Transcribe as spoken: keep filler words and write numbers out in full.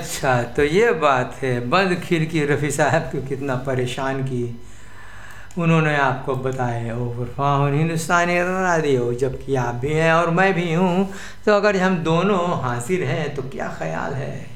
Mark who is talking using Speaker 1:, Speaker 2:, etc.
Speaker 1: अच्छा, तो ये बात है। बंद खिड़की रफ़ी साहब को कितना परेशान की, उन्होंने आपको बताया ओ फरफान हिंदुस्तानी रेडियो, जबकि आप भी हैं और मैं भी हूँ, तो अगर हम दोनों हासिल हैं तो क्या ख्याल है।